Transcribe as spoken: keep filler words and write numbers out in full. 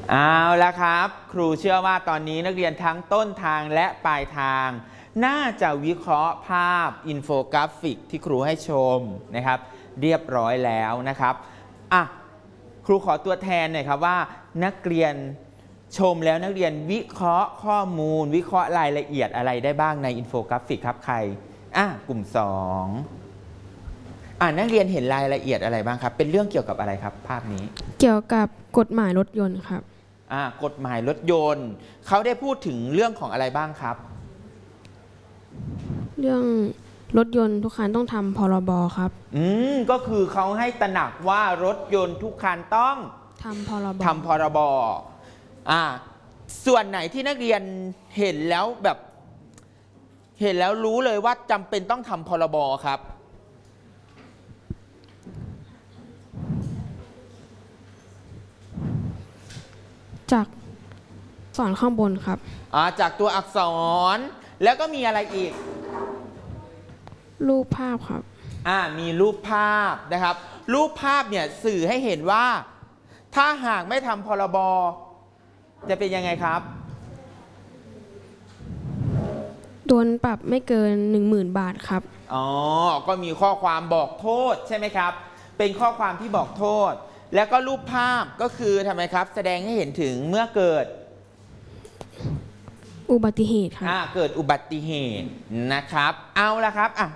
เอาละครับครูเชื่อว่าตอนนี้นักเรียนทั้งต้นทางและปลายทางน่าจะวิเคราะห์ภาพอินโฟกราฟิกที่ครูให้ชมนะครับเรียบร้อยแล้วนะครับอ่ะครูขอตัวแทนหน่อยครับว่านักเรียนชมแล้วนักเรียนวิเคราะห์ข้อมูลวิเคราะห์รายละเอียดอะไรได้บ้างในอินโฟกราฟิกครับใครอ่ะกลุ่มสองอ่ะนักเรียนเห็นรายละเอียดอะไรบ้างครับเป็นเรื่องเกี่ยวกับอะไรครับภาพนี้เกี่ยวกับกฎหมายรถยนต์ครับอ่ากฎหมายรถยนต์เขาได้พูดถึงเรื่องของอะไรบ้างครับเรื่องรถยนต์ทุกคันต้องทำพรบครับอืมก็คือเขาให้ตระหนักว่ารถยนต์ทุกคันต้องทำพรบทำพรบอ่าส่วนไหนที่นักเรียนเห็นแล้วแบบเห็นแล้วรู้เลยว่าจำเป็นต้องทำพรบครับจากสอนข้างบนครับอ่าจากตัวอักษรแล้วก็มีอะไรอีกรูปภาพครับอ่ามีรูปภาพนะครับรูปภาพเนี่ยสื่อให้เห็นว่าถ้าหากไม่ทำพรบจะเป็นยังไงครับโดนปรับไม่เกิน หนึ่งหมื่น บาทครับอ๋อก็มีข้อความบอกโทษใช่ไหมครับเป็นข้อความที่บอกโทษแล้วก็รูปภาพก็คือทำไมครับแสดงให้เห็นถึงเมื่อเกิดอุบัติเหตุครับอ่าเกิดอุบัติเหตุนะครับเอาละครับอ่ะ